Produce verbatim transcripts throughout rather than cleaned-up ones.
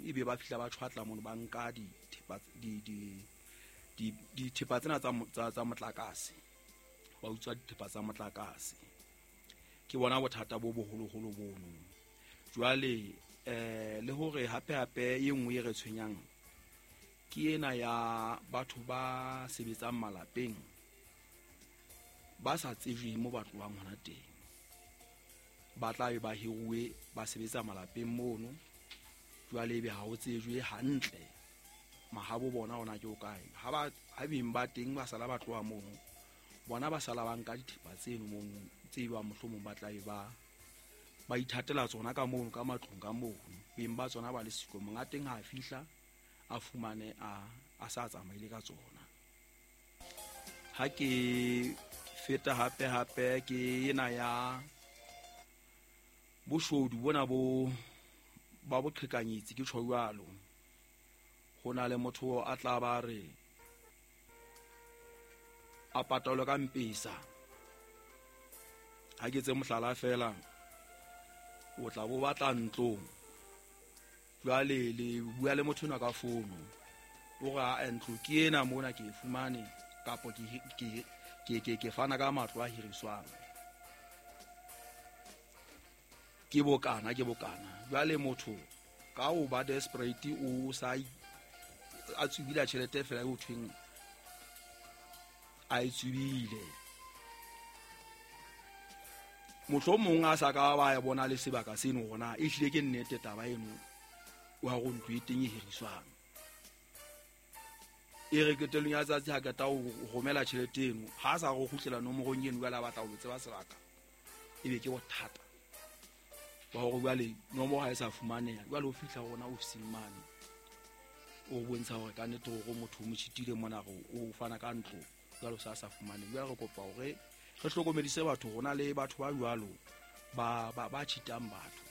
e be ba fihla ba tshwatla mono ba nka di di di di di thepa tsena tsa tsa motlakase ba utswa dithepa tsa motlakase ke bona bothata bo boholo holo bono jwale eh le hore hape hape e nngwe e re tshwenyang ke ena ya batho ba sebetsang malapeng ba sa tsejwe mo batho ba ngwana teng ba tla be ba hiruwe ba sebetsa malapeng mono jwale be ha o tsejwe hantle mahabo bona ona ke o kae ha ba ha beng ba teng ba sala batho ba mono bona ba sala ba nka dithepa tseno mono tseba mohlomong ba tla be ba ba ithatela tsona ka mono ka matlong ka mono beng ba tsona ba le siko monga teng ha fihla a fumane a a sa tsamaile ka tsona ha ke feta hape hape ke ena ya boshodu bona bo ba boqhekanyetsi ke tshwalo hona le motho a tla ba re a patalo ka mpesa ha ke tse mohlala fela o tla bo batla ntlong jwale le bua le motho na ka fono o ga entlo ke ena mona ke fumane kapo ke ke ke ke fana ka matlo a hiriswang ke bokana ke bokana jwale motho ka o ba desperate o sa a tsubila tšhelete fela o thweng a itsubile mohlomong a sa ka ba ya bona le sebaka seno gona e hlile ke nnete taba eno wa go ntwe teng e hiriswang e re ke telong ya tsatsi ha ka ta o romela tšhelete eno ha sa go khutlela nomorong eno ba la batla go tseba sebaka e be ke bothata ba go bua le nomoro ha e sa fumaneha jwale o fihla gona ofising mane o bontsha gore ka nnete go motho o mo tshitile mona go o fana ka ntlo jwalo sa sa fumane jwale re kopa gore re hlokomedise batho gona le batho ba jwalo ba ba ba tshitang batho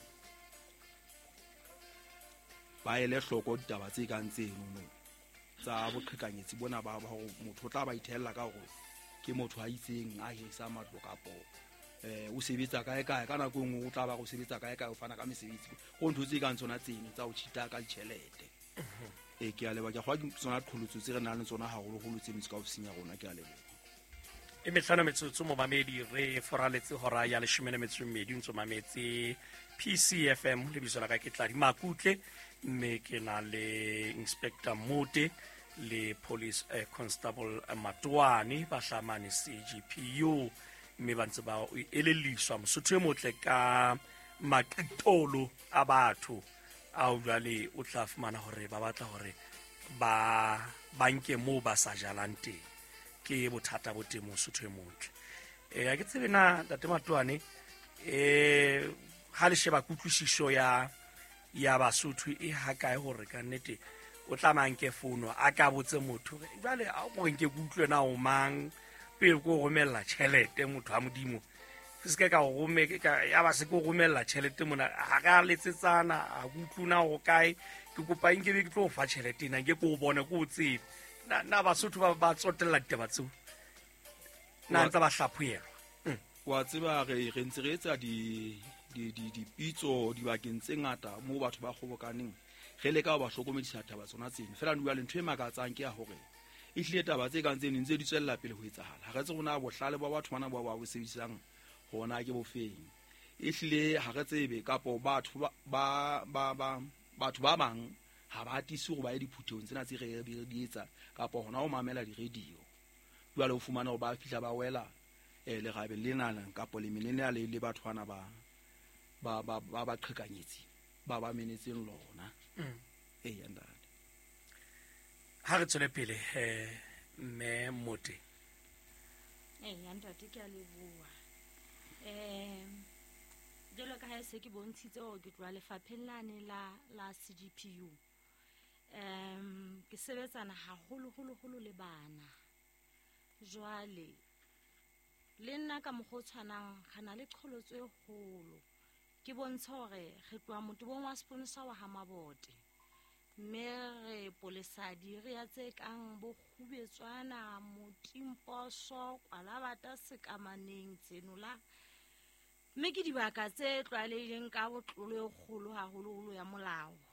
ba ele hloko ditaba tse kang tseno no tsa boqhekanyetsi bona ba ba go motho tla ba ithella ka go ke motho a itseng a hirisa matlo kapo eh o sebetsa kae kae kana go ngwe o tla ba go sebetsa kae kae o fana ka mesebetsi go ntho tse kang tsona tseno tsa o tshita ka ditšhelete e ke a leba ke gwa tsona dikhulutso tse re nang le tsona haholo holo tse ntse ka ofising ya rona ke a leba e metlhano metsotso mo mamedi re foraletse hora ya leshome metso mmedi ntso mametse P C F M le biso la ka ke tla di makutle mme ke na le Inspector Mote le Police eh, Constable Matwane ba hlamane C G P U mme ba ntse ba eleliswa mosotho e motle ka maqitolo a batho a o jwale o tla fumana hore ba batla hore ba banke mo ba sa jalang teng ke bothata bo teng mosotho e motle e a ke tsebe na tate Matwane e ha le sheba kutlwisiso ya ya Basotho e ha kae hore ka nnete o tla manke fono a ka botse motho jwale a go nke kutlwe na o mang pele go romella tšhelete motho a modimo se ka go rome ka ya ba se go romella tšhelete mona ha ga letsetsana a kutluna go kae ke kopa nke be ke tlo fa tšhelete na ke go bone go tsebe na na Basotho ba ba tsotella ditaba tseo na ntse ba hlaphoelwa wa tseba re re ntse re etsa di di di dipitso di bakeng tse ngata mo batho ba kgobokaneng ge le ka ba hlokomedisa taba tsona tseno fela nwa le ntwe makatsang ke ya hore e hlile taba tse kang tseno ntse di tswella pele ho etsahala ha re tse rona bohlale ba batho bana ba ba bo sebedisang gona ke bofeng e hlile ha re tsebe kapo batho ba ba ba batho ba bang ha ba atise go ba e diphutheong tsena tse re di etsa kapo hona o mamela di radio jwale o fumana go ba fihla ba wela e le gabe le nana kapo le menene le le batho bana ba ba ba ba ba qhekanyetsi ba ba menetseng lona e yanda ha re tsole pele eh me Mote eh yanda te ke a le bua eh jelo ka ha se ke bontshitse o ke tloa lefaphellane la la C G P U em ke sebetsana haholo holo holo le bana jwale le nna ka mogotshwanang gana le qholotso e holo ke bontsha hore re tloa motobong wa sponsor wa ha Mabote mme re polisadi re ya tse kang bo khubetswana motimposo kwala bata sekamaneng tsenola mme ke dibaka tse tlwaelehileng ka botlolo e kgolo haholo holo ya molao